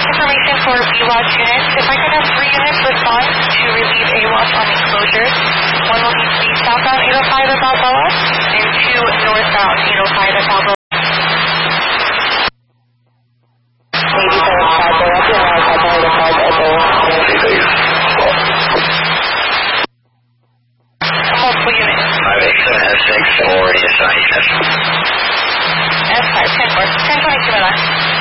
Information for B-Watch units. If I could have 3 units respond to relieve A-Watch on enclosures. 1 will need to be southbound 805 at Balboa, and 2 northbound 805 at Balboa. Multiple units. 587 S6 or ESI, yes. S5, 10-4, 1022, my last.